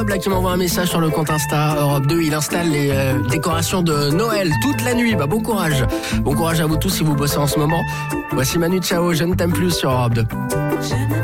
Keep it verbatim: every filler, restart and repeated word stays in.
Là, qui m'envoie un message sur le compte Insta Europe deux, il installe les euh, décorations de Noël toute la nuit. Bah bon courage, bon courage à vous tous si vous bossez en ce moment. Voici Manu Chao, je ne t'aime plus sur Europe deux.